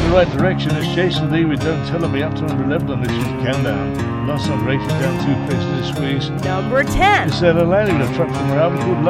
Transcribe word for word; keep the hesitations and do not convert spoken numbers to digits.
the right direction. It's Jason Lee with Don't Tell Me, up to number eleven on this year's countdown. Last song rated down two places this week. Number ten. It's Ella Lanning, a track from her album called